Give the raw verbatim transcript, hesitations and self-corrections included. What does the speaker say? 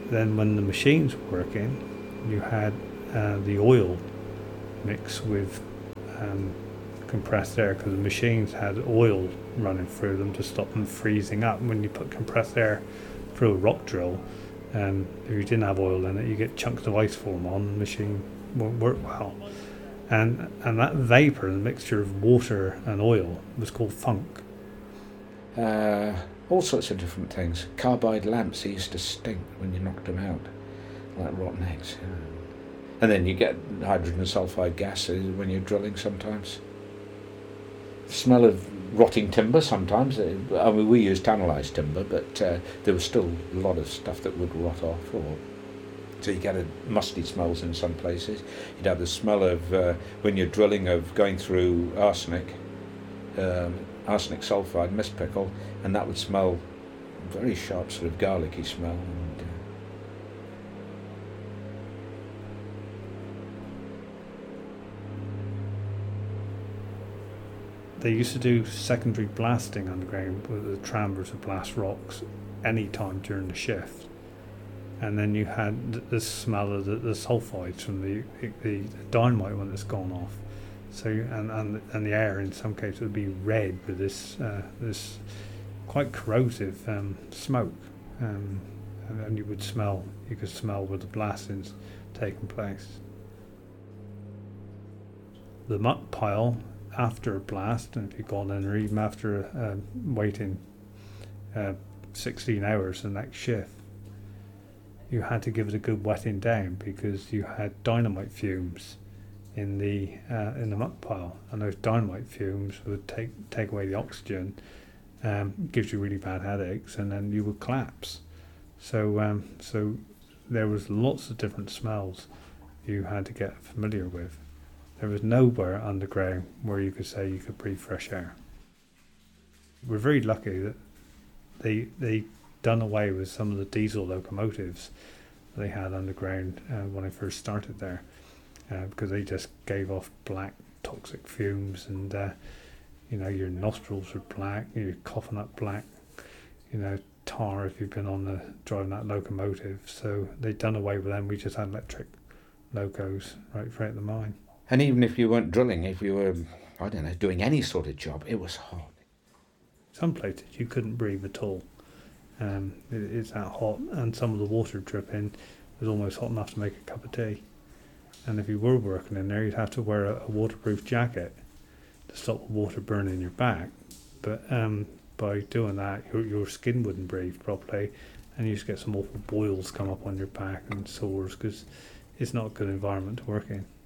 then when the machines were working, you had uh, the oil mixed with um, compressed air, because the machines had oil running through them to stop them freezing up. When you put compressed air through a rock drill, um, if you didn't have oil in it, you get chunks of ice form on, the machine won't work well. And and that vapour, the mixture of water and oil, was called funk. Uh, all sorts of different things. Carbide lamps, they used to stink when you knocked them out, like rotten eggs. Yeah. And then you get hydrogen sulfide gas when you're drilling sometimes. Smell of rotting timber sometimes. I mean, we used tannalised timber, but uh, there was still a lot of stuff that would rot off. Or so you get a musty smells in some places. You'd have the smell of, uh, when you're drilling, of going through arsenic, um, arsenic sulfide, mist pickle, and that would smell very sharp, sort of garlicky smell. And, uh, They used to do secondary blasting underground with the trammers to blast rocks any time during the shift. And then you had the smell of the, the sulfides from the, the dynamite when it's gone off. So and, and and the air in some cases would be red with this uh, this quite corrosive um, smoke, um, and, and you would smell you could smell where the blastings taking place. The muck pile after a blast, and if you've gone in, or even after uh, waiting uh, sixteen hours the next shift, you had to give it a good wetting down, because you had dynamite fumes in the uh, in the muck pile, and those dynamite fumes would take take away the oxygen, um, gives you really bad headaches, and then you would collapse. So um, so there was lots of different smells you had to get familiar with. There was nowhere underground where you could say you could breathe fresh air. We're very lucky that they they done away with some of the diesel locomotives they had underground uh, when I first started there, uh, because they just gave off black toxic fumes, and uh, you know, your nostrils were black, you're coughing up black, you know, tar if you've been on the driving that locomotive. So they'd done away with them. We just had electric locos right throughout the mine. And even if you weren't drilling, if you were, I don't know, doing any sort of job, it was hot. Some places you couldn't breathe at all. Um, it, it's that hot, and some of the water dripping was almost hot enough to make a cup of tea. And if you were working in there, you'd have to wear a, a waterproof jacket to stop the water burning your back. But um, by doing that, your, your skin wouldn't breathe properly, and you just get some awful boils come up on your back and sores, because it's not a good environment to work in.